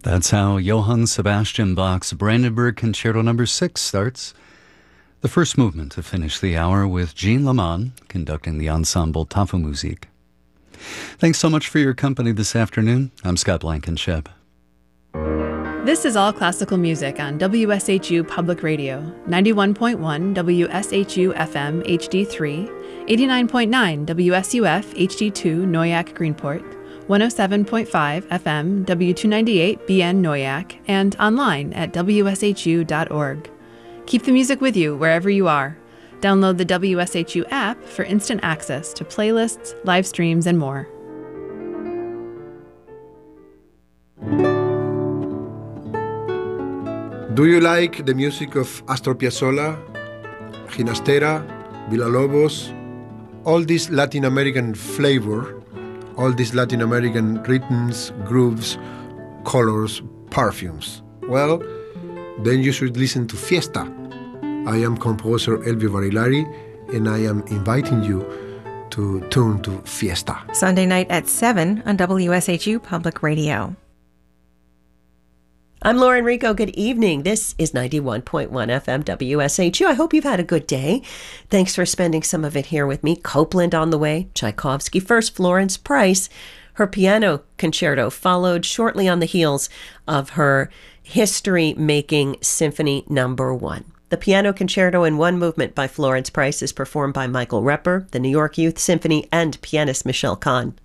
That's how Johann Sebastian Bach's Brandenburg Concerto No. 6 starts. The first movement to finish the hour with Jean Laman conducting the ensemble Tafelmusik. Thanks so much for your company this afternoon. I'm Scott Blankenship. This is All Classical Music on WSHU Public Radio, 91.1 WSHU FM HD3, 89.9 WSUF HD2 Noyak Greenport, 107.5 FM W298 BN Noyak, and online at wshu.org. Keep the music with you wherever you are. Download the WSHU app for instant access to playlists, live streams, and more. Do you like the music of Astor Piazzolla, Ginastera, Villalobos, all this Latin American flavor, all these Latin American rhythms, grooves, colors, perfumes? Well, then you should listen to Fiesta. I am composer Elvio Barilari, and I am inviting you to tune to Fiesta. Sunday night at 7 on WSHU Public Radio. I'm Lauren Rico. Good evening. This is 91.1 FM WSHU. I hope you've had a good day. Thanks for spending some of it here with me. Copland on the way, Tchaikovsky first, Florence Price. Her piano concerto followed shortly on the heels of her history-making Symphony No. 1. The piano concerto in one movement by Florence Price is performed by Michael Repper, the New York Youth Symphony, and pianist Michelle Kahn.